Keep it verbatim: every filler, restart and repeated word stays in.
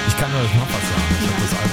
Ich kann euch noch was sagen. Ich habe das Album